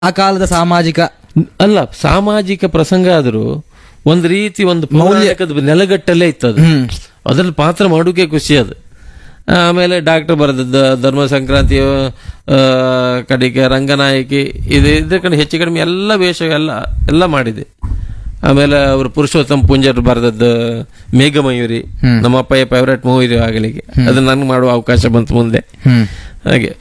ಆ ಕಾಲದ ಸಾಮಾಜಿಕ ಅಲ್ಲ, ಸಾಮಾಜಿಕ ಪ್ರಸಂಗ ಆದರೂ ಒಂದು ರೀತಿ ಒಂದು ಪೌರಾಣಿಕದ ನೆಲಗಟ್ಟಲ್ಲೇ ಇತ್ತದು. ಅದ್ರಲ್ಲಿ ಪಾತ್ರ ಮಾಡೋಕೆ ಖುಷಿ ಅದು. ಆಮೇಲೆ ಡಾಕ್ಟರ್ ಬರೆದದ್ದು ಧರ್ಮ ಸಂಕ್ರಾಂತಿಯ ಕಡೆಗೆ ರಂಗನಾಯಕಿ ಇದ್ರ ಕಡೆ ಹೆಚ್ಚು ಕಡಿಮೆ ಎಲ್ಲ ವೇಷ ಎಲ್ಲ ಮಾಡಿದೆ. ಆಮೇಲೆ ಅವರು ಪುರುಷೋತ್ತಮ ಪುಂಜರ್ ಬರೆದದ್ದು ಮೇಘಮಯೂರಿ, ನಮ್ಮ ಅಪ್ಪಯ್ಯ ಫೇವ್ರೇಟ್ ಮೂವಿ ಆಗಲಿಕ್ಕೆ ಅದನ್ನ ನನ್ಗೆ ಮಾಡುವ ಅವಕಾಶ ಬಂತು ಮುಂದೆ. ಹಾಗೆ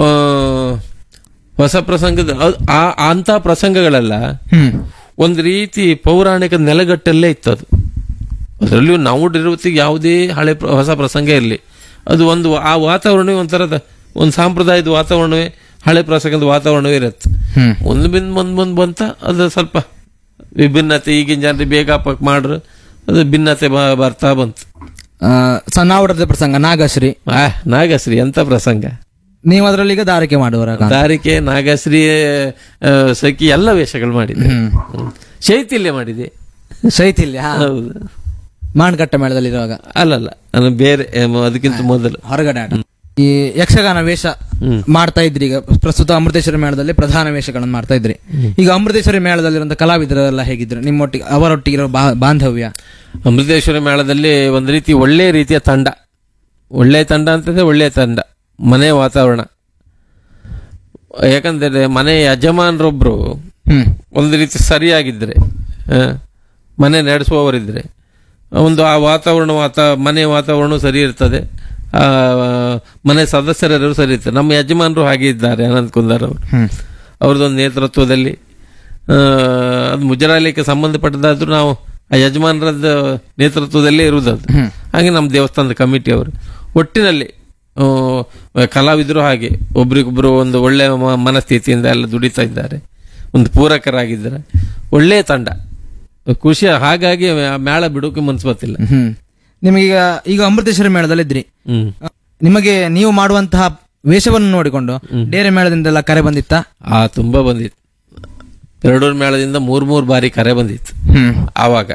ಹೊಸ ಪ್ರಸಂಗದ ಅಂತ ಪ್ರಸಂಗಗಳೆಲ್ಲ ಒಂದು ರೀತಿ ಪೌರಾಣಿಕ ನೆಲಗಟ್ಟಲ್ಲೇ ಇತ್ತದು. ಅದರಲ್ಲಿಯೂ ನಾವು ಇರುವತ್ತಿಗೆ ಯಾವುದೇ ಹಳೆ ಹೊಸ ಪ್ರಸಂಗ ಇರಲಿ, ಅದು ಒಂದು ಆ ವಾತಾವರಣವೇ ಒಂಥರದ ಒಂದು ಸಾಂಪ್ರದಾಯದ ವಾತಾವರಣವೇ, ಹಳೆ ಪ್ರಸಂಗದ ವಾತಾವರಣವೇ ಇರುತ್ತೆ. ಒಂದು ಮುಂದ್ ಬಂತ ಅದು ಸ್ವಲ್ಪ ವಿಭಿನ್ನತೆ, ಈಗಿನ ಜನರಿಗೆ ಬೇಗ ಪಕ್ ಮಾಡ್ರು ಅದು ಭಿನ್ನತೆ ಬರ್ತಾ ಬಂತು. ಸಣ್ಣಾವರದ ಪ್ರಸಂಗ ನಾಗಶ್ರೀ. ನಾಗಶ್ರೀ ಎಂತ ಪ್ರಸಂಗ! ನೀವು ಅದರಲ್ಲಿ ಈಗ ದಾರಿಕೆ ಮಾಡುವರ ದಾರಿಕೆ, ನಾಗಶ್ರೀ, ಸಖಿ ಎಲ್ಲ ವೇಷಗಳು ಮಾಡಿದೆ. ಶೈಥಿಲ್ಯ ಮಾಡಿದೆ. ಶೈಥಿಲ್ಯ ಹೌದು, ಮಾಣಕಟ್ಟ ಮೇಳದಲ್ಲಿರುವಾಗ. ಅಲ್ಲಲ್ಲ, ಅದು ಬೇರೆ, ಅದಕ್ಕಿಂತ ಮೊದಲು ಹೊರಗಡೆ ಆಟ. ಈ ಯಕ್ಷಗಾನ ವೇಷ ಮಾಡ್ತಾ ಇದ್ರಿ. ಈಗ ಪ್ರಸ್ತುತ ಅಮೃತೇಶ್ವರಿ ಮೇಳದಲ್ಲಿ ಪ್ರಧಾನ ವೇಷಗಳನ್ನು ಮಾಡ್ತಾ ಇದ್ರಿ. ಈಗ ಅಮೃತೇಶ್ವರಿ ಮೇಳದಲ್ಲಿರುವಂತಹ ಕಲಾವಿದರೆಲ್ಲ ಹೇಗಿದ್ರು ನಿಮ್ಮೊಟ್ಟಿಗೆ, ಅವರೊಟ್ಟಿಗಿರೋ ಬಾಂಧವ್ಯ? ಅಮೃತೇಶ್ವರಿ ಮೇಳದಲ್ಲಿ ಒಂದು ರೀತಿ ಒಳ್ಳೆ ರೀತಿಯ ತಂಡ, ಒಳ್ಳೆ ತಂಡ ಅಂತಂದ್ರೆ ಒಳ್ಳೆಯ ತಂಡ, ಮನೆ ವಾತಾವರಣ. ಯಾಕಂದ್ರೆ ಮನೆ ಯಜಮಾನರೊಬ್ರು ಒಂದು ರೀತಿ ಸರಿಯಾಗಿದ್ರೆ, ಮನೆ ನಡೆಸುವವರಿದ್ರೆ ಒಂದು ಆ ವಾತಾವರಣ ಮನೆ ವಾತಾವರಣ ಸರಿ ಇರ್ತದೆ, ಮನೆ ಸದಸ್ಯರೆಲ್ಲರೂ ಸರಿ ಇರ್ತಾರೆ. ನಮ್ಮ ಯಜಮಾನರು ಹಾಗೆ ಇದ್ದಾರೆ, ಅನಂತ್ ಕುಂದಾರ್ ಅವರು. ಅವ್ರದ್ದೊಂದು ನೇತೃತ್ವದಲ್ಲಿ ಅದು ಮುಜರಾಯಿಗೆ ಸಂಬಂಧಪಟ್ಟದಾದ್ರೂ ನಾವು ಆ ಯಜಮಾನರದ ನೇತೃತ್ವದಲ್ಲೇ ಇರುವುದದು. ಹಾಗೆ ನಮ್ಮ ದೇವಸ್ಥಾನದ ಕಮಿಟಿ ಅವರು ಒಟ್ಟಿನಲ್ಲಿ ಕಲಾವಿದರು ಹಾಗೆ ಒಬ್ರಿಗೊಬ್ರು ಒಂದು ಒಳ್ಳೆಯ ಮನಸ್ಥಿತಿಯಿಂದ ಎಲ್ಲ ದುಡಿತಾ ಇದ್ದಾರೆ, ಒಂದು ಪೂರಕರಾಗಿದ್ದಾರೆ, ಒಳ್ಳೆಯ ತಂಡ, ಖುಷಿ. ಹಾಗಾಗಿ ಮೇಳ ಬಿಡೋಕೆ ಮನ್ಸು ಬರ್ತಿಲ್ಲ. ನಿಮಗೀಗ ಈಗ ಅಮೃತೇಶ್ವರಿ ಮೇಳದಲ್ಲಿ ಇದ್ರಿ, ನಿಮಗೆ ನೀವು ಮಾಡುವಂತಹ ವೇಷವನ್ನು ನೋಡಿಕೊಂಡು ಡೇರೆ ಮೇಳದಿಂದೆಲ್ಲ ಕರೆ ಬಂದಿತ್ತ? ತುಂಬಾ ಬಂದಿತ್ತು. ಎರಡೂರು ಮೇಳದಿಂದ ಮೂರ್ ಬಾರಿ ಕರೆ ಬಂದಿತ್ತು ಆವಾಗ.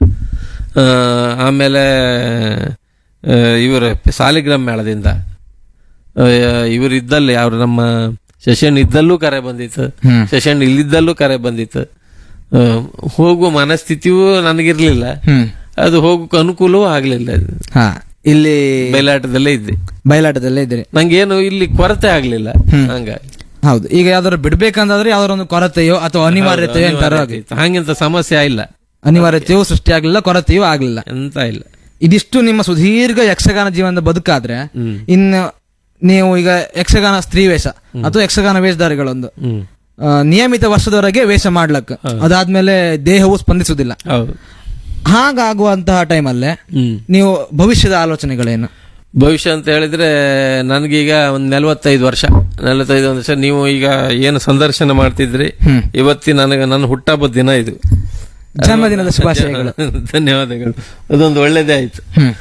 ಆಮೇಲೆ ಇವರು ಸಾಲಿಗ್ರಾಮ್ ಮೇಳದಿಂದ ಇವರು ಇದ್ದಲ್ಲಿ, ಅವ್ರು ನಮ್ಮ ಶಶನ್ ಇದ್ದಲ್ಲೂ ಕರೆ ಬಂದಿತ್ತು, ಶಶನ್ ಇಲ್ಲಿದ್ದಲ್ಲೂ ಕರೆ ಬಂದಿತ್ತು. ಹೋಗುವ ಮನಸ್ಥಿತಿಯೂ ನನಗಿರ್ಲಿಲ್ಲ, ಅದು ಹೋಗಕ್ಕೆ ಅನುಕೂಲವೂ ಆಗ್ಲಿಲ್ಲ. ಇಲ್ಲಿ ಬಯಲಾಟದಲ್ಲೇ ಇದ್ರಿ, ನಂಗೇನು ಇಲ್ಲಿ ಕೊರತೆ ಆಗ್ಲಿಲ್ಲ. ಹಂಗಾಗಿ ಹೌದು, ಈಗ ಯಾವ್ದಾದ್ರು ಬಿಡ್ಬೇಕಂದ್ರೆ ಯಾವ್ದಾರೊಂದು ಕೊರತೆಯೋ ಅಥವಾ ಅನಿವಾರ್ಯತೆಯೋ ಹಂಗಿಂತ ಸಮಸ್ಯೆ ಇಲ್ಲ. ಅನಿವಾರ್ಯತೆಯೋ ಸೃಷ್ಟಿ ಆಗ್ಲಿಲ್ಲ, ಕೊರತೆಯೂ ಆಗ್ಲಿಲ್ಲ, ಎಂತ ಇಲ್ಲ. ಇದಿಷ್ಟು ನಿಮ್ಮ ಸುದೀರ್ಘ ಯಕ್ಷಗಾನ ಜೀವನದ ಬದುಕಾದ್ರೆ, ಇನ್ನು ನೀವು ಈಗ ಯಕ್ಷಗಾನ ಸ್ತ್ರೀ ವೇಷ ಅಥವಾ ಯಕ್ಷಗಾನ ವೇಷಧಾರಿಗಳೊಂದು ನಿಯಮಿತ ವರ್ಷದವರೆಗೆ ವೇಷ ಮಾಡ್ಲಕ್, ಅದಾದ್ಮೇಲೆ ದೇಹವು ಸ್ಪಂದಿಸುವುದಿಲ್ಲ. ಹಾಗಾಗುವಂತಹ ಟೈಮಲ್ಲೇ ನೀವು ಭವಿಷ್ಯದ ಆಲೋಚನೆಗಳೇನು? ಭವಿಷ್ಯ ಅಂತ ಹೇಳಿದ್ರೆ ನನ್ಗೀಗ ಒಂದ್ 45 ವರ್ಷ. ನೀವು ಈಗ ಏನು ಸಂದರ್ಶನ ಮಾಡ್ತಿದ್ರಿ, ನನ್ನ ಹುಟ್ಟಹಬ್ಬದ ದಿನ ಇದು. ಜನ್ಮದಿನದ ಶುಭಾಶಯಗಳು. ಧನ್ಯವಾದಗಳು. ಅದೊಂದು ಒಳ್ಳೇದೇ ಆಯ್ತು.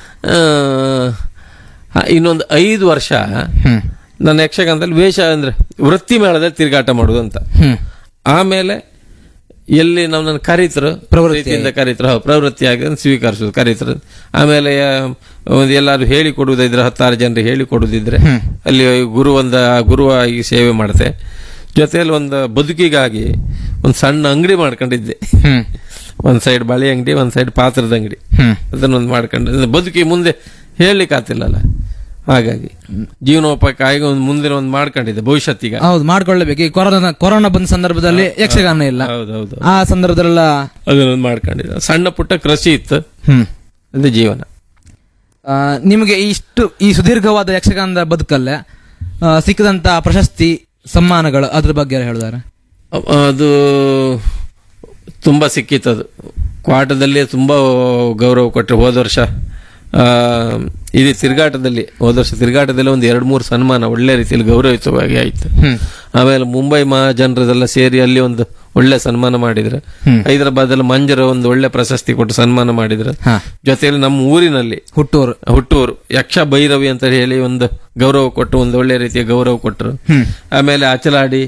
ಇನ್ನೊಂದು 5 ವರ್ಷ ನನ್ನ ಯಕ್ಷಗಾನದಲ್ಲಿ ವೇಷ ಅಂದ್ರೆ ವೃತ್ತಿ ಮೇಳದಲ್ಲಿ ತಿರುಗಾಟ ಮಾಡುದು ಅಂತ. ಆಮೇಲೆ ಎಲ್ಲಿ ನಮ್ಮನ್ನು ಕರೀತರು, ಪ್ರವೃತ್ತಿಯಿಂದ ಕರೀತರು, ಪ್ರವೃತ್ತಿಯಾಗಿ ಸ್ವೀಕರಿಸೋದು, ಕರೀತರು. ಆಮೇಲೆ ಎಲ್ಲಾರು ಹೇಳಿಕೊಡುವುದಿದ್ರೆ, 10 ಜನರಿಗೆ ಹೇಳಿಕೊಡುದಿದ್ರೆ ಅಲ್ಲಿ ಗುರುವಾಗಿ ಸೇವೆ ಮಾಡ್ತೆ. ಜೊತೆಯಲ್ಲಿ ಒಂದು ಬದುಕಿಗಾಗಿ ಒಂದು ಸಣ್ಣ ಅಂಗಡಿ ಮಾಡ್ಕೊಂಡಿದ್ದೆ. ಒಂದ್ ಸೈಡ್ ಬಳೆ ಅಂಗಡಿ, ಒಂದ್ ಸೈಡ್ ಪಾತ್ರದ ಅಂಗಡಿ, ಅದನ್ನೊಂದು ಮಾಡ್ಕೊಂಡು ಬದುಕಿ ಮುಂದೆ ಹೇಳಲಿಕ್ಕೆ ಆಗ್ತಿಲ್ಲಲ್ಲ. ಹಾಗಾಗಿ ಜೀವನೋಪಾಯಕ್ಕಾಗಿ ಒಂದು ಮುಂದಿನ ಒಂದು ಮಾಡ್ಕೊಂಡಿದ್ದೆ ಭವಿಷ್ಯತ್ತಿಗೆ. ಹೌದು, ಮಾಡ್ಕೊಳ್ಳಬೇಕು. ಈ ಕೊರೋನಾ ಬಂದ ಸಂದರ್ಭದಲ್ಲಿ ಯಕ್ಷಗಾನ ಇಲ್ಲ, ಆ ಸಂದರ್ಭದಲ್ಲ ಅದನ್ನೊಂದು ಮಾಡ್ಕೊಂಡಿದ್ದೆ. ಸಣ್ಣ ಪುಟ್ಟ ಕೃಷಿ ಇತ್ತು, ಅದು ಜೀವನ. ನಿಮಗೆ ಈ ಸುದೀರ್ಘವಾದ ಯಕ್ಷಗಾನದ ಬದುಕಲ್ಲೇ ಸಿಕ್ಕದಂತ ಪ್ರಶಸ್ತಿ ಸಮ್ಮಾನಗಳು ಅದ್ರ ಬಗ್ಗೆ ಹೇಳಿದಾರೆ? ಅದು ತುಂಬಾ ಸಿಕ್ಕಿತ್ತದು. ಕ್ವಾಟದಲ್ಲಿ ತುಂಬಾ ಗೌರವ ಕೊಟ್ಟರೆ. ಹೋದ ವರ್ಷ ತಿರುಗಾಟದಲ್ಲಿ ಒಂದು 2-3 ಸನ್ಮಾನ ಒಳ್ಳೆ ರೀತಿಯಲ್ಲಿ ಗೌರವಿತವಾಗಿ ಆಯ್ತು. ಆಮೇಲೆ ಮುಂಬೈ ಮಹಾಜನರದೆಲ್ಲ ಸೇರಿ ಅಲ್ಲಿ ಒಂದು ಒಳ್ಳೆ ಸನ್ಮಾನ ಮಾಡಿದ್ರು. ಹೈದರಾಬಾದಲ್ಲಿ ಮಂಜರ ಒಂದು ಒಳ್ಳೆ ಪ್ರಶಸ್ತಿ ಕೊಟ್ಟು ಸನ್ಮಾನ ಮಾಡಿದ್ರು. ಜೊತೆಯಲ್ಲಿ ನಮ್ಮ ಊರಿನಲ್ಲಿ ಹುಟ್ಟೂರು ಯಕ್ಷ ಭೈರವಿ ಅಂತ ಹೇಳಿ ಒಂದು ಗೌರವ ಕೊಟ್ಟು, ಒಂದು ಒಳ್ಳೆ ರೀತಿಯ ಗೌರವ ಕೊಟ್ಟರು. ಆಮೇಲೆ ಅಚಲಾಡಿ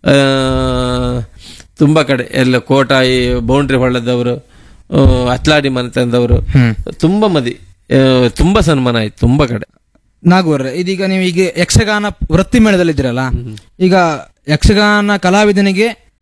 ತುಂಬಾ ಕಡೆ ಎಲ್ಲ ಕೋಟಾಯಿ, ಬೌಂಡ್ರಿ ಹೊಳ್ಳದವರು, ಅತ್ಲಾಡಿ ಮನೆತನದವರು ತುಂಬಾ ಸನ್ಮಾನ ಆಯ್ತು ತುಂಬಾ ಕಡೆ. ನಾಗೂರ್ರೆ, ಇದೀಗ ನೀವು ಈಗ ಯಕ್ಷಗಾನ ವೃತ್ತಿ ಮೇಳದಲ್ಲಿದ್ದೀರಲ್ಲ, ಈಗ ಯಕ್ಷಗಾನ ಕಲಾವಿದನಿಗೆ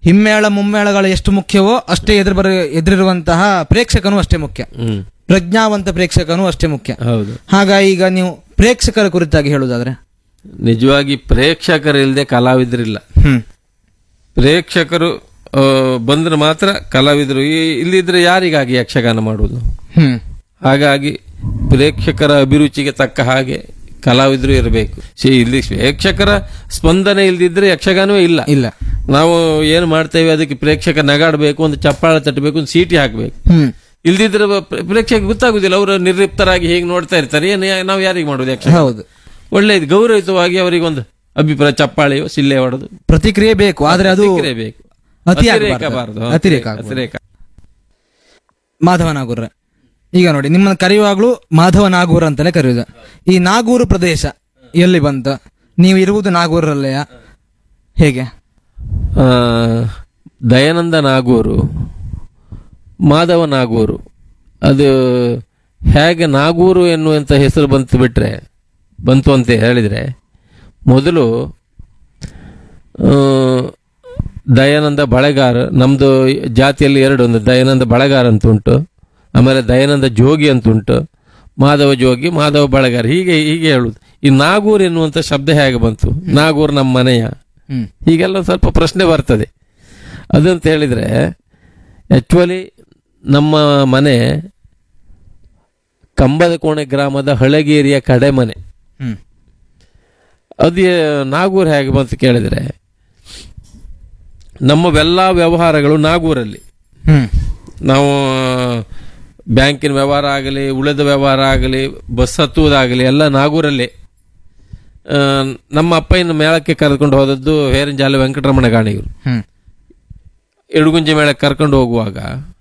ಹಿಮ್ಮೇಳ ಮುಮ್ಮೇಳಗಳು ಎಷ್ಟು ಮುಖ್ಯವೋ ಅಷ್ಟೇ ಎದುರಿರುವಂತಹ ಪ್ರೇಕ್ಷಕನು ಅಷ್ಟೇ ಮುಖ್ಯ, ಪ್ರಜ್ಞಾವಂತ ಪ್ರೇಕ್ಷಕನು ಅಷ್ಟೇ ಮುಖ್ಯ. ಹೌದು. ಹಾಗಾಗಿ ಈಗ ನೀವು ಪ್ರೇಕ್ಷಕರ ಕುರಿತಾಗಿ ಹೇಳುವುದಾದ್ರೆ, ನಿಜವಾಗಿ ಪ್ರೇಕ್ಷಕರಿಲ್ಲದೆ ಕಲಾವಿದರಿಲ್ಲ. ಪ್ರೇಕ್ಷಕರು ಬಂದ್ರೆ ಮಾತ್ರ ಕಲಾವಿದರು. ಇಲ್ಲಿದ್ರೆ ಯಾರಿಗಾಗಿ ಯಕ್ಷಗಾನ ಮಾಡುವುದು? ಹಾಗಾಗಿ ಪ್ರೇಕ್ಷಕರ ಅಭಿರುಚಿಗೆ ತಕ್ಕ ಹಾಗೆ ಕಲಾವಿದರು ಇರಬೇಕು. ಇಲ್ಲಿ ಪ್ರೇಕ್ಷಕರ ಸ್ಪಂದನೆ ಇಲ್ದಿದ್ರೆ ಯಕ್ಷಗಾನವೇ ಇಲ್ಲ. ಇಲ್ಲ. ನಾವು ಏನು ಮಾಡ್ತೇವೆ ಅದಕ್ಕೆ ಪ್ರೇಕ್ಷಕ ನಗಾಡಬೇಕು, ಒಂದು ಚಪ್ಪಾಳ ತಟ್ಟಬೇಕು, ಒಂದು ಸೀಟಿ ಹಾಕಬೇಕು. ಇಲ್ದಿದ್ರೆ ಪ್ರೇಕ್ಷಕ ಗೊತ್ತಾಗುದಿಲ್ಲ. ಅವರು ನಿರ್ಲಿಪ್ತರಾಗಿ ಹೇಗೆ ನೋಡ್ತಾ ಇರ್ತಾರೆ. ನಾವು ಯಾರಿಗೆ ಮಾಡುದು ಯಕ್ಷಗಾನ? ಹೌದು, ಒಳ್ಳೆಯದು ಗೌರವಿತವಾಗಿ ಅವರಿಗೆ ಒಂದು ಅಭಿಪ್ರಾಯ, ಚಪ್ಪಾಳೆಯೋ ಸಿಲ್ಲೆ ಹೊಡೆದು ಪ್ರತಿಕ್ರಿಯೆ ಬೇಕು. ಆದ್ರೆ ಅದು ಬೇಕು, ಅತಿರೇಕ. ಮಾಧವ ನಾಗೂರ, ಈಗ ನೋಡಿ ನಿಮ್ಮನ್ನು ಕರೆಯುವಾಗ್ಲೂ ಮಾಧವ ನಾಗೂರ್ ಅಂತಾನೆ ಕರೆಯುವುದು. ಈ ನಾಗೂರು ಪ್ರದೇಶ ಎಲ್ಲಿ ಬಂತ? ನೀವು ಇರುವುದು ನಾಗೂರಲ್ಲೆಯ? ಹೇಗೆ? ದಯಾನಂದ ನಾಗೂರು, ಮಾಧವ ನಾಗೂರು, ಅದು ಹೇಗೆ ನಾಗೂರು ಎನ್ನುವಂತ ಹೆಸರು ಬಂತು ಅಂತ ಹೇಳಿದ್ರೆ, ಮೊದಲು ದಯಾನಂದ ಬಳೆಗಾರ, ನಮ್ದು ಜಾತಿಯಲ್ಲಿ ಎರಡು, ಒಂದು ದಯಾನಂದ ಬಳೆಗಾರ ಅಂತ ಉಂಟು, ಆಮೇಲೆ ದಯಾನಂದ ಜೋಗಿ ಅಂತ ಉಂಟು, ಮಾಧವ ಜೋಗಿ, ಮಾಧವ ಬಳೆಗಾರ, ಹೀಗೆ ಹೇಳುದು. ಈ ನಾಗೂರ್ ಎನ್ನುವಂತ ಶಬ್ದ ಹೇಗೆ ಬಂತು? ನಾಗೂರ್ ನಮ್ಮ ಮನೆಯ? ಹೀಗೆಲ್ಲ ಸ್ವಲ್ಪ ಪ್ರಶ್ನೆ ಬರ್ತದೆ. ಅದಂತ ಹೇಳಿದ್ರೆ ಆಕ್ಚುಲಿ ನಮ್ಮ ಮನೆ ಕಂಬದ ಕೋಣೆ ಗ್ರಾಮದ ಹಳಗೇರಿಯ ಕಡೆ ಮನೆ. ಅದು ನಾಗೂರ್ ಹೇಗೆ ಬಂತು ಕೇಳಿದ್ರೆ, ನಮ್ಮವೆಲ್ಲ ವ್ಯವಹಾರಗಳು ನಾಗೂರಲ್ಲಿ. ನಾವು ಬ್ಯಾಂಕಿನ ವ್ಯವಹಾರ ಆಗಲಿ, ಉಳಿದ ವ್ಯವಹಾರ ಆಗಲಿ, ಬಸ್ ಹತ್ತುವುದಾಗಲಿ ಎಲ್ಲ ನಾಗೂರಲ್ಲೇ. ನಮ್ಮ ಅಪ್ಪ ಇನ್ನು ಮೇಳಕ್ಕೆ ಕರೆದುಕೊಂಡು ಹೋದದ್ದು ಹೇರಂಜಾಲ ವೆಂಕಟರಮಣ ಗಾಣಿಗರು. ಎಡುಗುಂಜಿ ಮೇಳಕ್ಕೆ ಕರ್ಕೊಂಡು ಹೋಗುವಾಗ